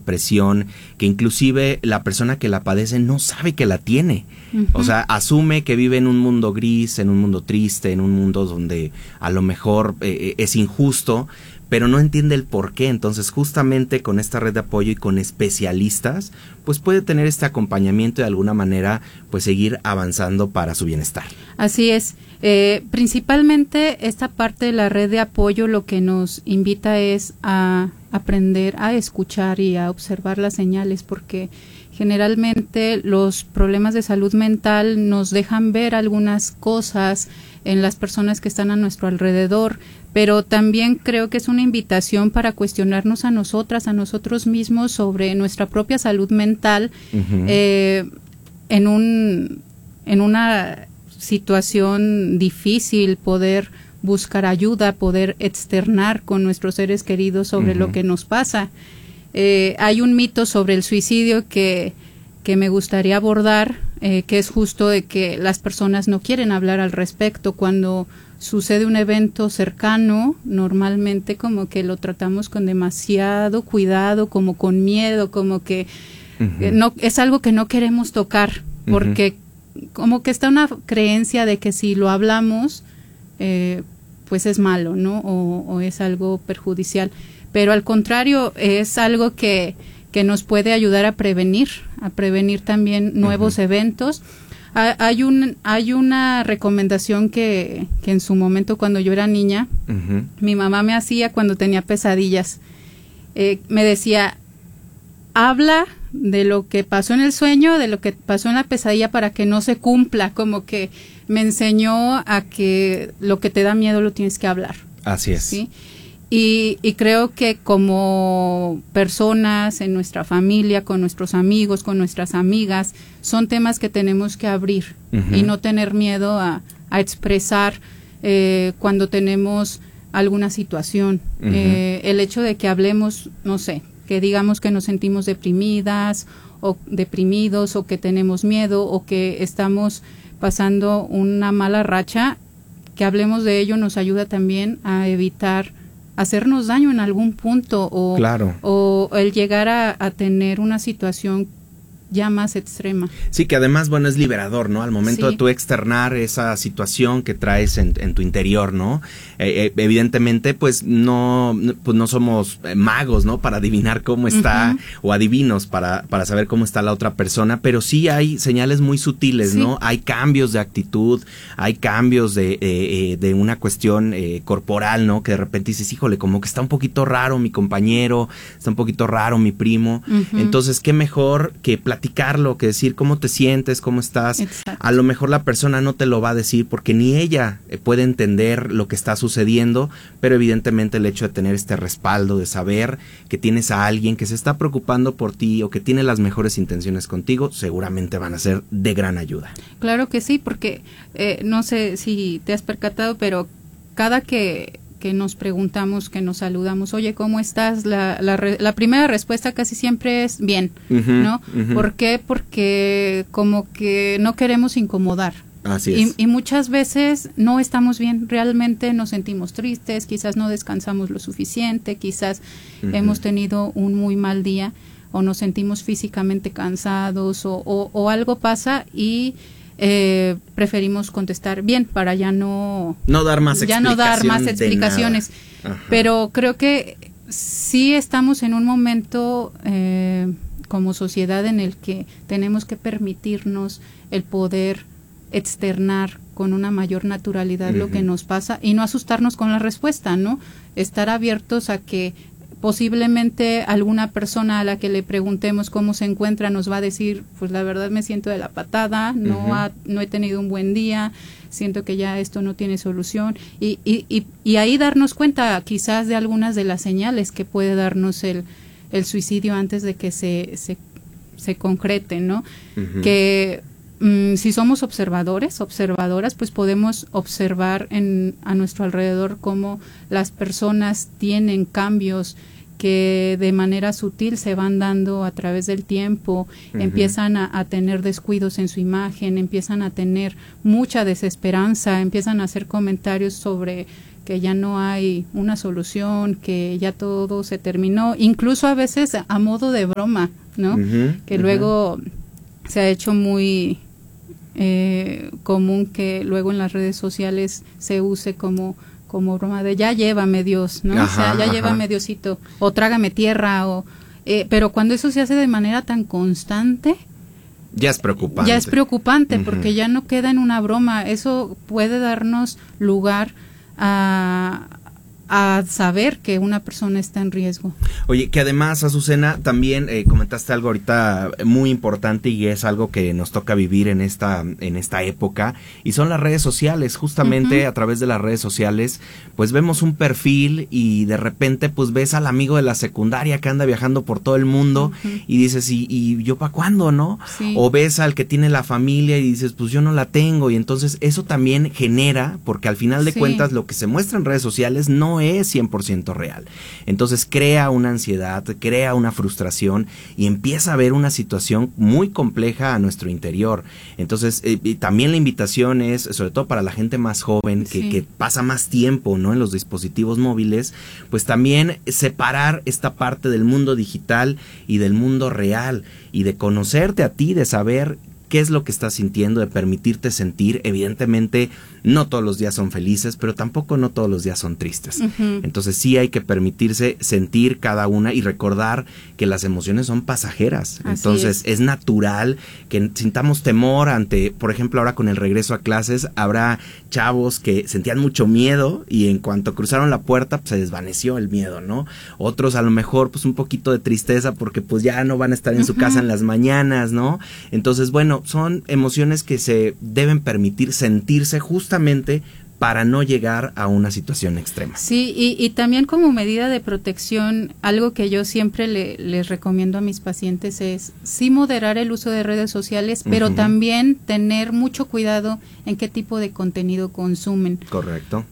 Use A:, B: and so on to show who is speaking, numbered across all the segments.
A: depresión, que inclusive la persona que la padece no sabe que la tiene. O sea, asume que vive en un mundo gris, en un mundo triste, en un mundo donde a lo mejor es injusto, pero no entiende el por qué. Entonces, justamente con esta red de apoyo y con especialistas, pues puede tener este acompañamiento y de alguna manera, pues seguir avanzando para su bienestar.
B: Así es. Principalmente esta parte de la red de apoyo lo que nos invita es a aprender a escuchar y a observar las señales, porque generalmente los problemas de salud mental nos dejan ver algunas cosas en las personas que están a nuestro alrededor, pero también creo que es una invitación para cuestionarnos a nosotras, a nosotros mismos sobre nuestra propia salud mental, en una situación difícil, poder buscar ayuda, poder externar con nuestros seres queridos sobre lo que nos pasa. Hay un mito sobre el suicidio que me gustaría abordar, que es justo de que las personas no quieren hablar al respecto. Cuando sucede un evento cercano, normalmente como que lo tratamos con demasiado cuidado, como con miedo, como que no, es algo que no queremos tocar, porque como que está una creencia de que si lo hablamos, pues es malo, ¿no? O es algo perjudicial. Pero al contrario, es algo que nos puede ayudar a prevenir también nuevos eventos. Hay una recomendación que en su momento, cuando yo era niña, mi mamá me hacía cuando tenía pesadillas. Me decía, habla de lo que pasó en el sueño, de lo que pasó en la pesadilla para que no se cumpla. Como que me enseñó a que lo que te da miedo lo tienes que hablar.
A: Así es.
B: ¿Sí? Y creo que como personas en nuestra familia, con nuestros amigos, con nuestras amigas, son temas que tenemos que abrir y no tener miedo a expresar cuando tenemos alguna situación. El hecho de que hablemos, no sé, que digamos que nos sentimos deprimidas o deprimidos, o que tenemos miedo, o que estamos pasando una mala racha, que hablemos de ello nos ayuda también a evitar hacernos daño en algún punto, o,
A: claro,
B: o el llegar a tener una situación ya más extrema.
A: Sí, que además, bueno, es liberador, ¿no? Al momento
B: Sí.
A: de tú externar esa situación que traes en tu interior, ¿no? Evidentemente, pues no somos magos, ¿no? Para adivinar cómo está, o adivinos para saber cómo está la otra persona, pero sí hay señales muy sutiles,
B: Sí.
A: ¿no? Hay cambios de actitud, hay cambios de una cuestión corporal, ¿no? Que de repente dices, híjole, como que está un poquito raro mi compañero, está un poquito raro mi primo. Entonces, qué mejor que platicarlo, que decir cómo te sientes, cómo estás.
B: Exacto.
A: A lo mejor la persona no te lo va a decir porque ni ella puede entender lo que está sucediendo, pero evidentemente el hecho de tener este respaldo, de saber que tienes a alguien que se está preocupando por ti o que tiene las mejores intenciones contigo, seguramente van a ser de gran ayuda.
B: Claro que sí, porque no sé si te has percatado, pero cada que nos preguntamos, que nos saludamos, oye, ¿cómo estás? La primera respuesta casi siempre es bien, ¿no? ¿Por qué? Porque como que no queremos incomodar.
A: Así es.
B: Y muchas veces no estamos bien, realmente nos sentimos tristes, quizás no descansamos lo suficiente, quizás hemos tenido un muy mal día, o nos sentimos físicamente cansados, o algo pasa y preferimos contestar bien para ya no
A: dar más
B: explicaciones. Pero creo que sí estamos en un momento como sociedad en el que tenemos que permitirnos el poder externar con una mayor naturalidad lo que nos pasa y no asustarnos con la respuesta, ¿no? Estar abiertos a que posiblemente alguna persona a la que le preguntemos cómo se encuentra nos va a decir, pues la verdad me siento de la patada, no he tenido un buen día, siento que ya esto no tiene solución, y ahí darnos cuenta quizás de algunas de las señales que puede darnos el suicidio antes de que se concrete, ¿no? Que si somos observadoras, pues podemos observar a nuestro alrededor cómo las personas tienen cambios que de manera sutil se van dando a través del tiempo, empiezan a tener descuidos en su imagen, empiezan a tener mucha desesperanza, empiezan a hacer comentarios sobre que ya no hay una solución, que ya todo se terminó, incluso a veces a modo de broma, ¿no? Que luego se ha hecho muy común que luego en las redes sociales se use como broma de ya llévame Dios, ¿no? O sea, ya llévame Diosito, o trágame tierra, pero cuando eso se hace de manera tan constante,
A: ya es preocupante.
B: Ya es preocupante porque ya no queda en una broma. Eso puede darnos lugar a saber que una persona está en riesgo.
A: Oye, que además, Azucena, también comentaste algo ahorita muy importante y es algo que nos toca vivir en esta época, y son las redes sociales. Justamente a través de las redes sociales, pues vemos un perfil y de repente pues ves al amigo de la secundaria que anda viajando por todo el mundo y dices, ¿y yo para cuándo, no? Sí. O ves al que tiene la familia y dices, pues yo no la tengo, y entonces eso también genera, porque al final de cuentas lo que se muestra en redes sociales no es 100% real. Entonces crea una ansiedad, crea una frustración y empieza a haber una situación muy compleja a nuestro interior. Entonces también la invitación es, sobre todo para la gente más joven que pasa más tiempo, ¿no?, en los dispositivos móviles, pues también separar esta parte del mundo digital y del mundo real, y de conocerte a ti, de saber qué es lo que estás sintiendo, de permitirte sentir. Evidentemente no todos los días son felices, pero tampoco no todos los días son tristes. Entonces sí hay que permitirse sentir cada una y recordar que las emociones son pasajeras. Entonces es natural que sintamos temor ante, por ejemplo, ahora con el regreso a clases, habrá chavos que sentían mucho miedo y en cuanto cruzaron la puerta pues se desvaneció el miedo, ¿no? Otros a lo mejor pues un poquito de tristeza porque pues ya no van a estar en su casa en las mañanas, ¿no? Entonces, bueno, son emociones que se deben permitir sentirse justamente para no llegar a una situación extrema.
B: Sí, y también como medida de protección, algo que yo siempre les recomiendo a mis pacientes es sí moderar el uso de redes sociales, pero también tener mucho cuidado en qué tipo de contenido consumen.
A: Correcto.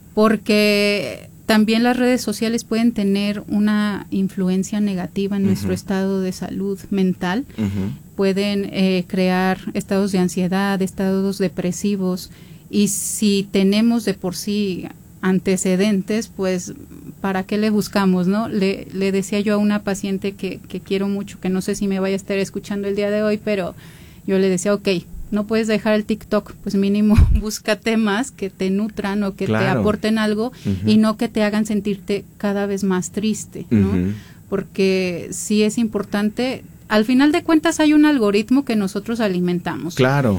B: Porque también las redes sociales pueden tener una influencia negativa en nuestro estado de salud mental. Pueden crear estados de ansiedad, estados depresivos, y si tenemos de por sí antecedentes, pues ¿para qué le buscamos, no? Le decía yo a una paciente que quiero mucho, que no sé si me vaya a estar escuchando el día de hoy, pero yo le decía, no puedes dejar el TikTok, pues mínimo busca temas que te nutran o que te aporten algo y no que te hagan sentirte cada vez más triste, ¿no? Porque sí es importante, al final de cuentas hay un algoritmo que nosotros alimentamos.
A: Claro.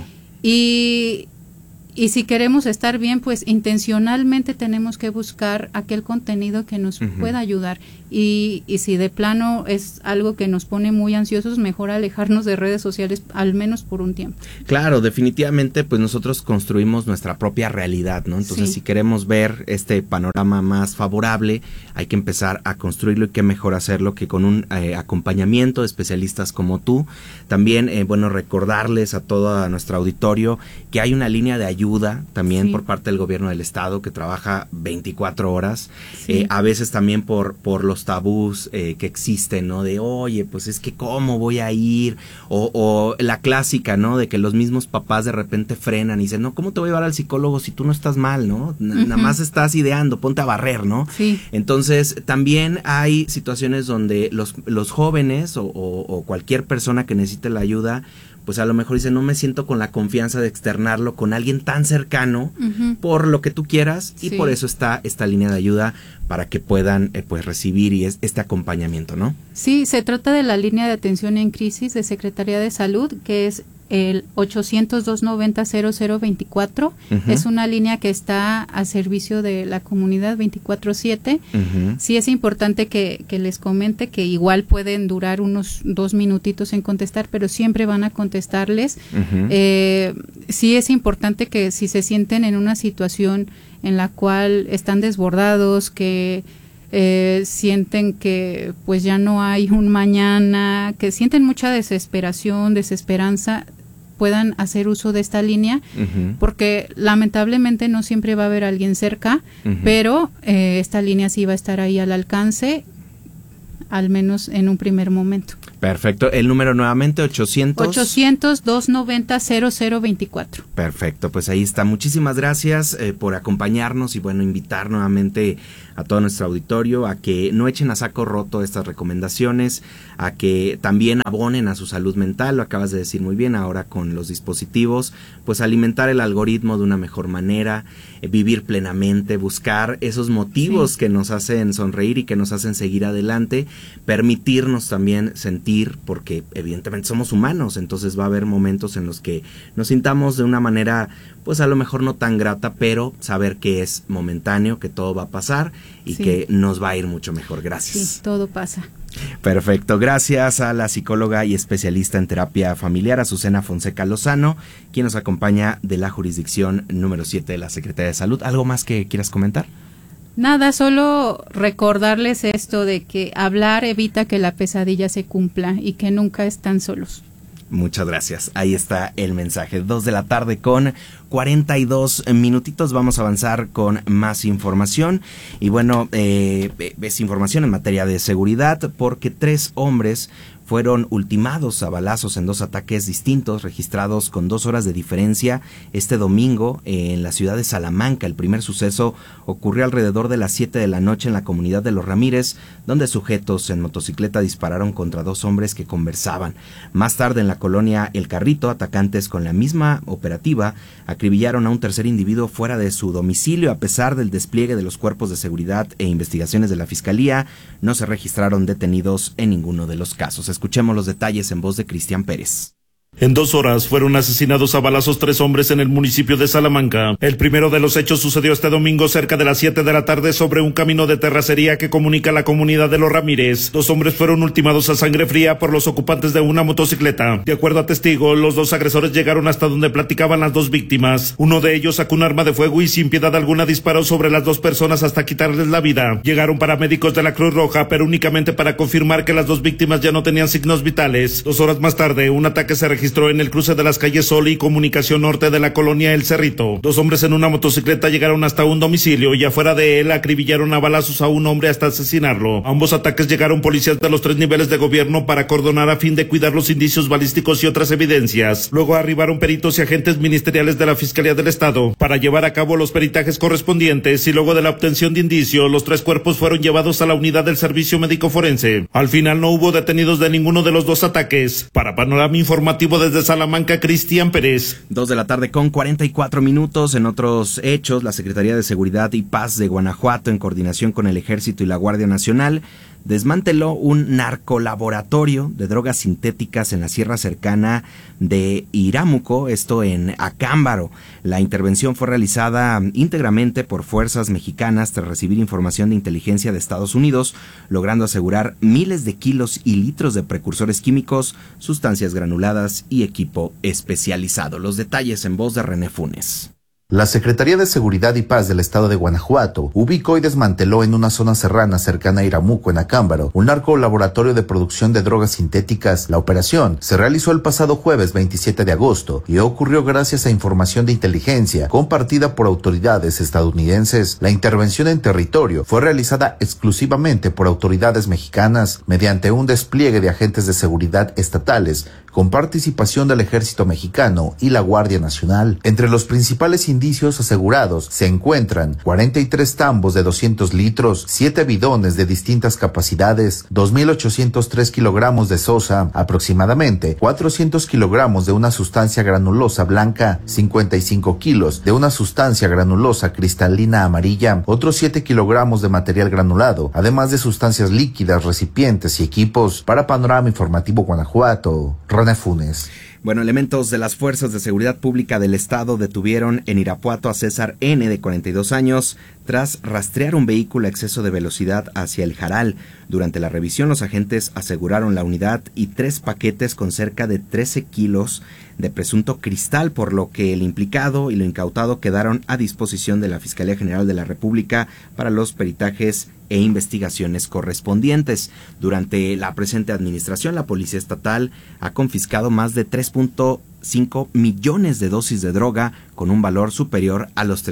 B: Y si queremos estar bien, pues intencionalmente tenemos que buscar aquel contenido que nos pueda ayudar. Y si de plano es algo que nos pone muy ansiosos, mejor alejarnos de redes sociales al menos por un tiempo.
A: Claro, definitivamente, pues nosotros construimos nuestra propia realidad, ¿no? Entonces, si queremos ver este panorama más favorable, hay que empezar a construirlo, y qué mejor hacerlo que con un acompañamiento de especialistas como tú. También, bueno, recordarles a todo nuestro auditorio que hay una línea de ayuda también por parte del gobierno del estado que trabaja 24 horas, a veces también por los tabús que existen, ¿no? De, oye, pues es que ¿cómo voy a ir? O la clásica, ¿no? De que los mismos papás de repente frenan y dicen, no, ¿cómo te voy a llevar al psicólogo si tú no estás mal, ¿no? Nada más estás ideando, ponte a barrer, ¿no? Entonces, también hay situaciones donde los jóvenes o cualquier persona que necesite la ayuda, pues a lo mejor dice, no me siento con la confianza de externarlo con alguien tan cercano por lo que tú quieras, y por eso está esta línea de ayuda para que puedan pues recibir este acompañamiento, ¿no? Sí,
B: se trata de la línea de atención en crisis de Secretaría de Salud, que es el 800-290-0024. Es una línea que está a servicio de la comunidad 24/7. Sí es importante que les comente que igual pueden durar unos 2 minutitos en contestar, pero siempre van a contestarles. Sí es importante que si se sienten en una situación en la cual están desbordados, que sienten que pues ya no hay un mañana, que sienten mucha desesperación, desesperanza, puedan hacer uso de esta línea, porque lamentablemente no siempre va a haber alguien cerca, pero esta línea sí va a estar ahí al alcance, al menos en un primer momento.
A: Perfecto. El número nuevamente,
B: 800-290-0024.
A: Perfecto, pues ahí está. Muchísimas gracias por acompañarnos y bueno, invitar nuevamente a todo nuestro auditorio a que no echen a saco roto estas recomendaciones, a que también abonen a su salud mental, lo acabas de decir muy bien ahora con los dispositivos, pues alimentar el algoritmo de una mejor manera, vivir plenamente, buscar esos motivos que nos hacen sonreír y que nos hacen seguir adelante, permitirnos también sentir, porque evidentemente somos humanos, entonces va a haber momentos en los que nos sintamos de una manera pues a lo mejor no tan grata, pero saber que es momentáneo, que todo va a pasar y que nos va a ir mucho mejor. Gracias.
B: Sí, todo pasa.
A: Perfecto, gracias a la psicóloga y especialista en terapia familiar, Azucena Fonseca Lozano, quien nos acompaña de la jurisdicción número 7 de la Secretaría de Salud. ¿Algo más que quieras comentar?
B: Nada, solo recordarles esto de que hablar evita que la pesadilla se cumpla y que nunca están solos.
A: Muchas gracias. Ahí está el mensaje. 2 de la tarde con 42 minutitos. Vamos a avanzar con más información. Y bueno, es información en materia de seguridad porque 3 hombres fueron ultimados a balazos en 2 ataques distintos registrados con 2 horas de diferencia este domingo en la ciudad de Salamanca. El primer suceso ocurrió alrededor de las 7 de la noche en la comunidad de Los Ramírez, donde sujetos en motocicleta dispararon contra 2 hombres que conversaban. Más tarde en la colonia El Carrito, atacantes con la misma operativa acribillaron a un tercer individuo fuera de su domicilio. A pesar del despliegue de los cuerpos de seguridad e investigaciones de la Fiscalía, no se registraron detenidos en ninguno de los casos. Escuchemos los detalles en voz de Cristian Pérez.
C: En 2 horas fueron asesinados a balazos 3 hombres en el municipio de Salamanca. El primero de los hechos sucedió este domingo cerca de las 7 de la tarde sobre un camino de terracería que comunica la comunidad de Los Ramírez. 2 hombres fueron ultimados a sangre fría por los ocupantes de una motocicleta. De acuerdo a testigos, los 2 agresores llegaron hasta donde platicaban las 2 víctimas. Uno de ellos sacó un arma de fuego y sin piedad alguna disparó sobre las 2 personas hasta quitarles la vida. Llegaron paramédicos de la Cruz Roja, pero únicamente para confirmar que las 2 víctimas ya no tenían signos vitales. 2 horas más tarde, un ataque se registró en el cruce de las calles Sol y Comunicación Norte de la colonia El Cerrito. 2 hombres en una motocicleta llegaron hasta un domicilio y afuera de él acribillaron a balazos a un hombre hasta asesinarlo. A ambos ataques llegaron policías de los 3 niveles de gobierno para acordonar a fin de cuidar los indicios balísticos y otras evidencias. Luego arribaron peritos y agentes ministeriales de la Fiscalía del Estado para llevar a cabo los peritajes correspondientes y luego de la obtención de indicios, los 3 cuerpos fueron llevados a la unidad del Servicio Médico Forense. Al final no hubo detenidos de ninguno de los 2 ataques. Para Panorama Informativo desde Salamanca, Cristian Pérez.
A: 2 de la tarde con 44 minutos. En otros hechos, la Secretaría de Seguridad y Paz de Guanajuato, en coordinación con el Ejército y la Guardia Nacional, desmanteló un narcolaboratorio de drogas sintéticas en la sierra cercana de Iramuco, esto en Acámbaro. La intervención fue realizada íntegramente por fuerzas mexicanas tras recibir información de inteligencia de Estados Unidos, logrando asegurar miles de kilos y litros de precursores químicos, sustancias granuladas y equipo especializado. Los detalles en voz de René Funes.
D: La Secretaría de Seguridad y Paz del Estado de Guanajuato ubicó y desmanteló en una zona serrana cercana a Iramuco, en Acámbaro, un narcolaboratorio de producción de drogas sintéticas. La operación se realizó el pasado jueves 27 de agosto y ocurrió gracias a información de inteligencia compartida por autoridades estadounidenses. La intervención en territorio fue realizada exclusivamente por autoridades mexicanas mediante un despliegue de agentes de seguridad estatales con participación del Ejército Mexicano y la Guardia Nacional. Entre los principales indicios asegurados se encuentran 43 tambos de 200 litros, 7 bidones de distintas capacidades, 2.803 kilogramos de sosa, aproximadamente 400 kilogramos de una sustancia granulosa blanca, 55 kilos de una sustancia granulosa cristalina amarilla, otros 7 kilogramos de material granulado, además de sustancias líquidas, recipientes y equipos. Para Panorama Informativo Guanajuato, René Funes.
A: Bueno, elementos de las Fuerzas de Seguridad Pública del Estado detuvieron en Irapuato a César N., de 42 años, tras rastrear un vehículo a exceso de velocidad hacia El Jaral. Durante la revisión, los agentes aseguraron la unidad y 3 paquetes con cerca de 13 kilos de presunto cristal, por lo que el implicado y lo incautado quedaron a disposición de la Fiscalía General de la República para los peritajes e investigaciones correspondientes. Durante la presente administración, la Policía Estatal ha confiscado más de 3.5 millones de dosis de droga con un valor superior a los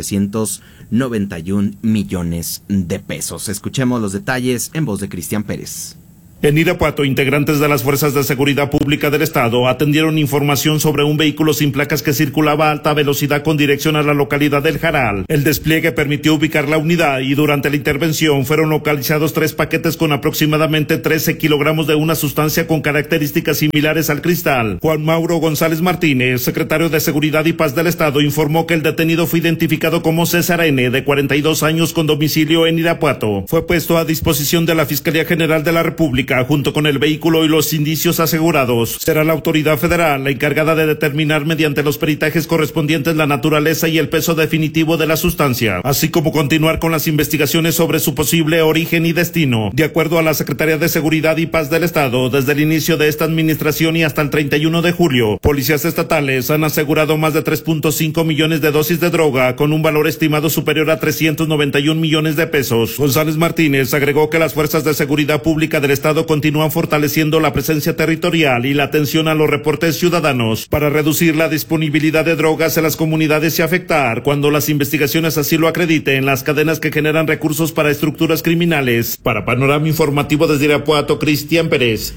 A: 391 millones de pesos. Escuchemos los detalles en voz de Cristian Pérez.
C: En Irapuato, integrantes de las Fuerzas de Seguridad Pública del Estado atendieron información sobre un vehículo sin placas que circulaba a alta velocidad con dirección a la localidad del Jaral. El despliegue permitió ubicar la unidad y durante la intervención fueron localizados 3 paquetes con aproximadamente 13 kilogramos de una sustancia con características similares al cristal. Juan Mauro González Martínez, secretario de Seguridad y Paz del Estado, informó que el detenido fue identificado como César N., de 42 años, con domicilio en Irapuato. Fue puesto a disposición de la Fiscalía General de la República junto con el vehículo y los indicios asegurados. Será la autoridad federal la encargada de determinar mediante los peritajes correspondientes la naturaleza y el peso definitivo de la sustancia, así como continuar con las investigaciones sobre su posible origen y destino. De acuerdo a la Secretaría de Seguridad y Paz del Estado, desde el inicio de esta administración y hasta el 31 de julio, policías estatales han asegurado más de 3.5 millones de dosis de droga con un valor estimado superior a 391 millones de pesos. González Martínez agregó que las fuerzas de seguridad pública del Estado continúan fortaleciendo la presencia territorial y la atención a los reportes ciudadanos para reducir la disponibilidad de drogas en las comunidades y afectar, cuando las investigaciones así lo acrediten, las cadenas que generan recursos para estructuras criminales. Para Panorama Informativo desde Irapuato, Cristian Pérez.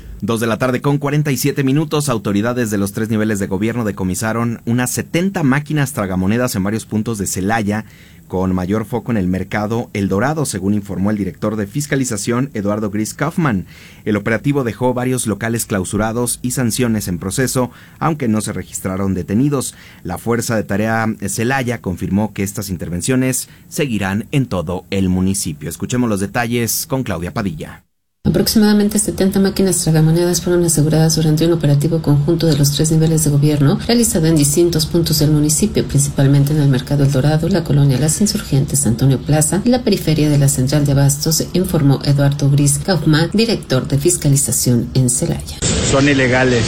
A: 2:47 p.m, autoridades de los 3 niveles de gobierno decomisaron unas 70 máquinas tragamonedas en varios puntos de Celaya, con mayor foco en el mercado El Dorado, según informó el director de fiscalización, Eduardo Gris Kaufman. El operativo dejó varios locales clausurados y sanciones en proceso, aunque no se registraron detenidos. La Fuerza de Tarea Celaya confirmó que estas intervenciones seguirán en todo el municipio. Escuchemos los detalles con Claudia Padilla.
E: Aproximadamente 70 máquinas tragamonedas fueron aseguradas durante un operativo conjunto de los 3 niveles de gobierno realizado en distintos puntos del municipio, principalmente en el Mercado El Dorado, la colonia Las Insurgentes, Antonio Plaza y la periferia de la Central de Abastos, informó Eduardo Gris Kaufman, director de fiscalización en Celaya.
F: Son ilegales,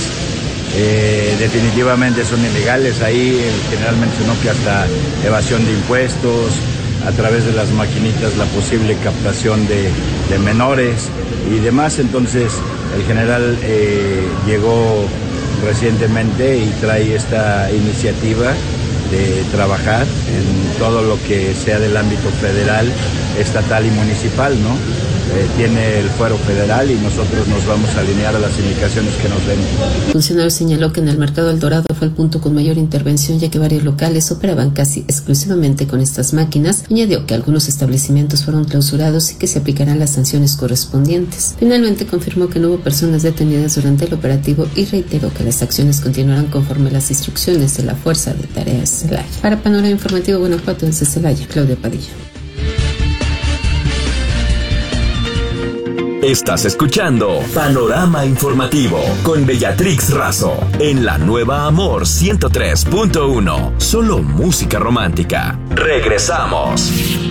F: definitivamente son ilegales. Ahí generalmente se nota hasta evasión de impuestos, a través de las maquinitas la posible captación de menores y demás. Entonces el general llegó recientemente y trae esta iniciativa de trabajar en todo lo que sea del ámbito federal, estatal y municipal, ¿no? Tiene el fuero federal y nosotros nos vamos a alinear a las indicaciones que nos den.
E: El funcionario señaló que en el Mercado El Dorado fue el punto con mayor intervención, ya que varios locales operaban casi exclusivamente con estas máquinas. Añadió que algunos establecimientos fueron clausurados y que se aplicarán las sanciones correspondientes. Finalmente confirmó que no hubo personas detenidas durante el operativo y reiteró que las acciones continuarán conforme las instrucciones de la Fuerza de Tareas Celaya. Para Panorama Informativo Guanajuato, desde Celaya, Claudia Padilla.
G: Estás escuchando Panorama Informativo con Bellatrix Razo en la nueva Amor 103.1. Solo música romántica. Regresamos.